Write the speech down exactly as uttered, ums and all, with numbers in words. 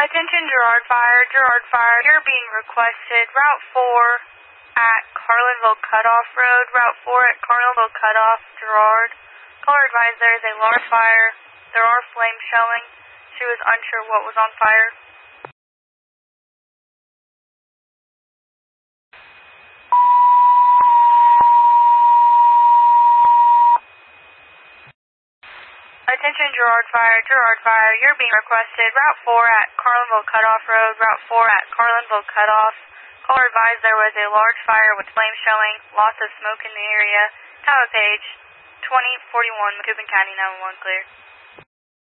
Attention Girard Fire, Girard Fire, you're being requested. Route four at Carlinville Cutoff Road, Route four at Carlinville Cutoff, Girard. Caller advised there is a large fire. There are flames showing. She was unsure what was on fire. Attention Girard Fire, Girard Fire, you're being requested. Route four at Carlinville Cutoff Road, Route four at Carlinville Cutoff. Caller advised there was a large fire with flames showing, lots of smoke in the area. Tower page twenty forty-one, Matupin County nine one one clear.